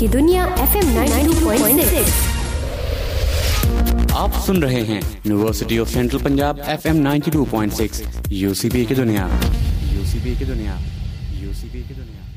की दुनिया FM 92.6। आप सुन रहे हैं university of central Punjab FM 92.6 UCP की दुनिया।